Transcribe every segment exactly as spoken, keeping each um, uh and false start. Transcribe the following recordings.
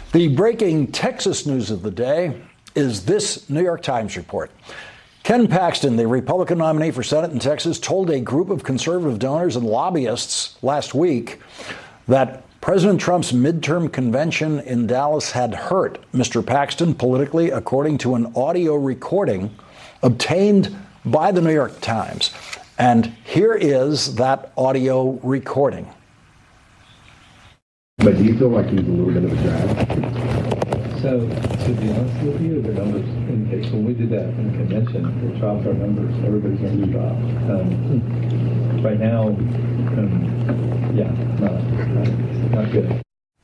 The breaking Texas news of the day is this New York Times report. Ken Paxton, the Republican nominee for Senate in Texas, told a group of conservative donors and lobbyists last week that President Trump's midterm convention in Dallas had hurt Mister Paxton politically, according to an audio recording obtained by the New York Times. And here is that audio recording. But do you feel like he's a little bit of a drag? So, to be honest with you, the numbers indicate when we did that in the convention, it dropped our numbers. Everybody's numbers dropped. Um, right now, um, yeah, not, not, not good.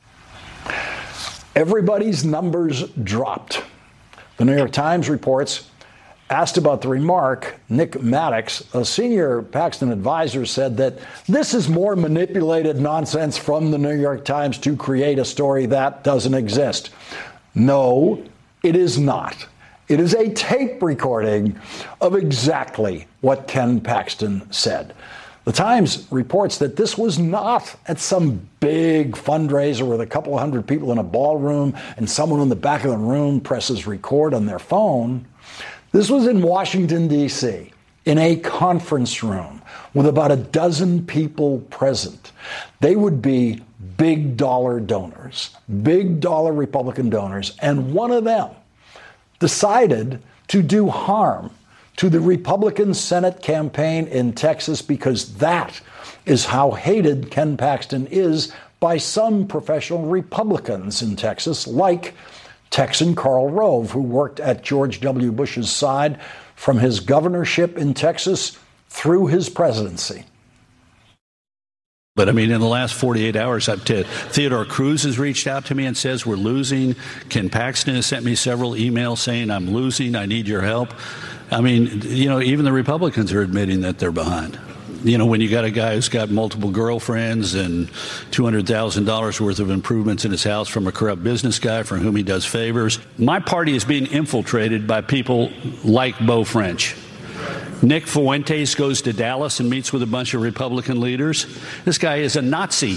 Everybody's numbers dropped. The New York Times reports, asked about the remark, Nick Maddox, a senior Paxton advisor, said that this is more manipulated nonsense from the New York Times to create a story that doesn't exist. No, it is not. It is a tape recording of exactly what Ken Paxton said. The Times reports that this was not at some big fundraiser with a couple of hundred people in a ballroom and someone in the back of the room presses record on their phone. This was in Washington, D C, in a conference room with about a dozen people present. They would be big dollar donors, big dollar Republican donors, and one of them decided to do harm to the Republican Senate campaign in Texas because that is how hated Ken Paxton is by some professional Republicans in Texas, like Texan Karl Rove, who worked at George W. Bush's side from his governorship in Texas through his presidency. But I mean, in the last forty-eight hours, I've t- Theodore Cruz has reached out to me and says we're losing. Ken Paxton has sent me several emails saying I'm losing. I need your help. I mean, you know, even the Republicans are admitting that they're behind. You know, when you got a guy who's got multiple girlfriends and two hundred thousand dollars worth of improvements in his house from a corrupt business guy for whom he does favors. My party is being infiltrated by people like Beau French. Nick Fuentes goes to Dallas and meets with a bunch of Republican leaders. This guy is a Nazi.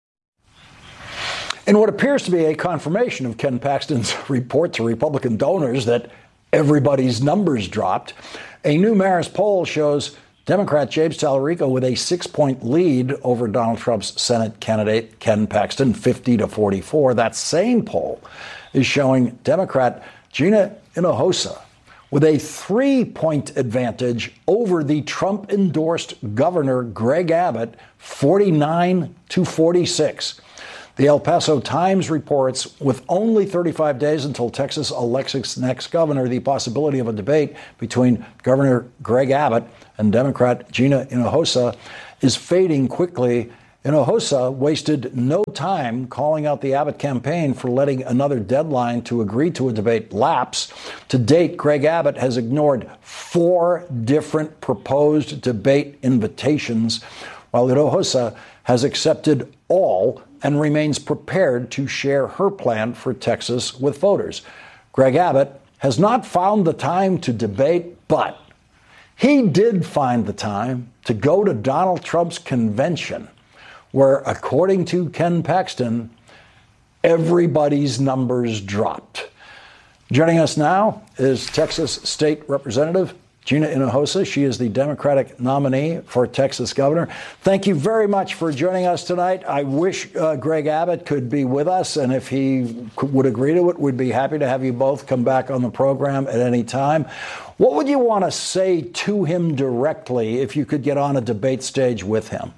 In what appears to be a confirmation of Ken Paxton's report to Republican donors that everybody's numbers dropped, a new Marist poll shows Democrat James Talarico with a six-point lead over Donald Trump's Senate candidate Ken Paxton, fifty to forty-four. That same poll is showing Democrat Gina Hinojosa with a three-point advantage over the Trump-endorsed Governor Greg Abbott, forty-nine to forty-six. The El Paso Times reports, with only thirty-five days until Texas elects its next governor, the possibility of a debate between Governor Greg Abbott and Democrat Gina Hinojosa is fading quickly. Hinojosa wasted no time calling out the Abbott campaign for letting another deadline to agree to a debate lapse. To date, Greg Abbott has ignored four different proposed debate invitations, while Hinojosa has accepted all and remains prepared to share her plan for Texas with voters. Greg Abbott has not found the time to debate, but he did find the time to go to Donald Trump's convention, where, according to Ken Paxton, everybody's numbers dropped. Joining us now is Texas State Representative Gina Hinojosa. She is the Democratic nominee for Texas governor. Thank you very much for joining us tonight. I wish uh, Greg Abbott could be with us, and if he could, would agree to it, we'd be happy to have you both come back on the program at any time. What would you want to say to him directly if you could get on a debate stage with him?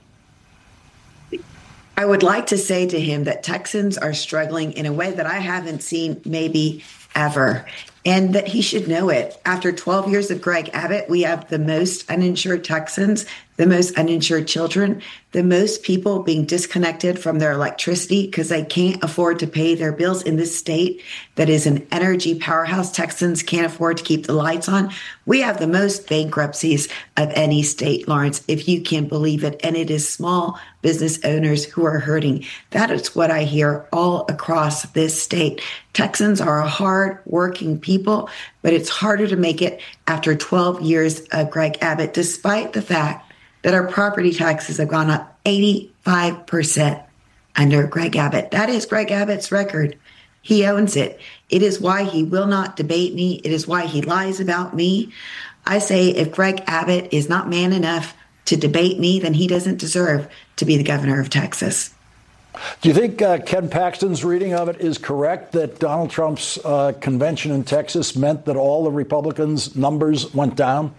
I would like to say to him that Texans are struggling in a way that I haven't seen maybe ever, and that he should know it. After twelve years of Greg Abbott, we have the most uninsured Texans, the most uninsured children, the most people being disconnected from their electricity because they can't afford to pay their bills in this state that is an energy powerhouse. Texans can't afford to keep the lights on. We have the most bankruptcies of any state, Lawrence, if you can believe it. And it is small business owners who are hurting. That is what I hear all across this state. Texans are a hard-working people, but it's harder to make it after twelve years of Greg Abbott, despite the fact that our property taxes have gone up eighty-five percent under Greg Abbott. That is Greg Abbott's record. He owns it. It is why he will not debate me. It is why he lies about me. I say if Greg Abbott is not man enough to debate me, then he doesn't deserve to be the governor of Texas. Do you think uh, Ken Paxton's reading of it is correct, that Donald Trump's uh, convention in Texas meant that all the Republicans' numbers went down?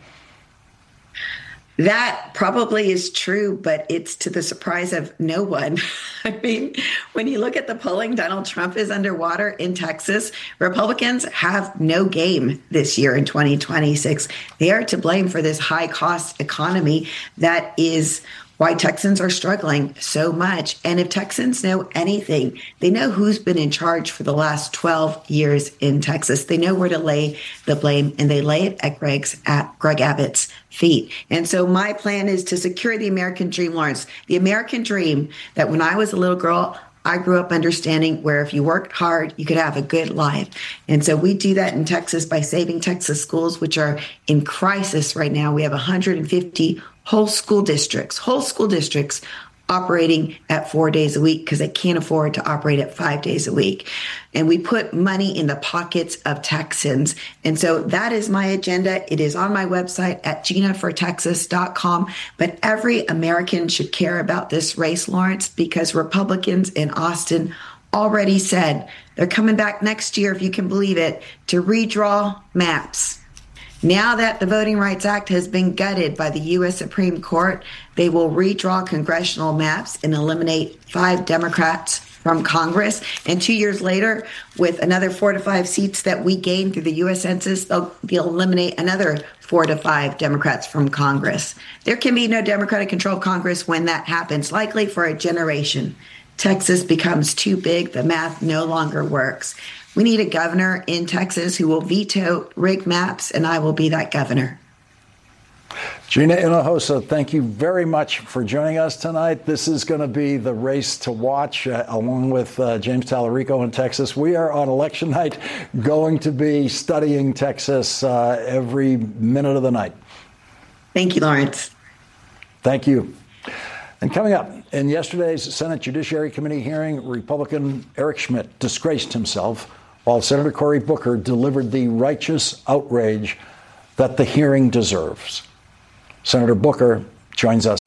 That probably is true, but it's to the surprise of no one. I mean, when you look at the polling, Donald Trump is underwater in Texas. Republicans have no game this year in twenty twenty-six. They are to blame for this high cost economy that is why Texans are struggling so much. And if Texans know anything, they know who's been in charge for the last twelve years in Texas. They know where to lay the blame, and they lay it at Greg's at Greg Abbott's feet. And so my plan is to secure the American dream, Lawrence, the American dream that when I was a little girl, I grew up understanding where if you worked hard, you could have a good life. And so we do that in Texas by saving Texas schools, which are in crisis right now. We have one hundred fifty whole school districts, whole school districts operating at four days a week because they can't afford to operate at five days a week. And we put money in the pockets of Texans. And so that is my agenda. It is on my website at gina for texas dot com. But every American should care about this race, Lawrence, because Republicans in Austin already said they're coming back next year, if you can believe it, to redraw maps. Now that the Voting Rights Act has been gutted by the U S Supreme Court, they will redraw congressional maps and eliminate five Democrats from Congress. And two years later, with another four to five seats that we gained through the U S Census, they'll, they'll eliminate another four to five Democrats from Congress. There can be no Democratic control of Congress when that happens, likely for a generation. Texas becomes too big. The math no longer works. We need a governor in Texas who will veto rigged maps, and I will be that governor. Gina Hinojosa, thank you very much for joining us tonight. This is going to be the race to watch, uh, along with uh, James Talarico in Texas. We are on election night going to be studying Texas uh, every minute of the night. Thank you, Lawrence. Thank you. And coming up, in yesterday's Senate Judiciary Committee hearing, Republican Eric Schmitt disgraced himself while Senator Cory Booker delivered the righteous outrage that the hearing deserves. Senator Booker joins us